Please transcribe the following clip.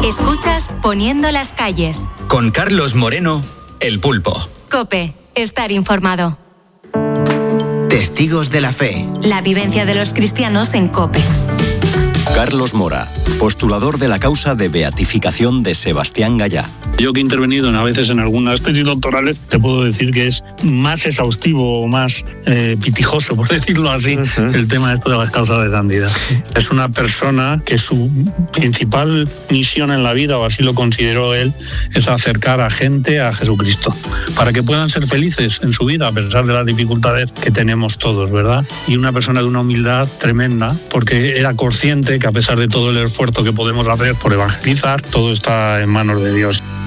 Escuchas Poniendo las calles. Con Carlos Moreno, El Pulpo. COPE. Estar informado. Testigos de la fe. La vivencia de los cristianos en COPE. Carlos Mora, postulador de la causa de beatificación de Sebastián Gallá. Yo que he intervenido a veces en algunas tesis doctorales, te puedo decir que es más exhaustivo o más pitijoso, por decirlo así, el tema esto de las causas de santidad. Es una persona que su principal misión en la vida, o así lo consideró él, es acercar a gente a Jesucristo, para que puedan ser felices en su vida, a pesar de las dificultades que tenemos todos, ¿verdad? Y una persona de una humildad tremenda, porque era consciente que a pesar de todo el esfuerzo que podemos hacer por evangelizar, todo está en manos de Dios.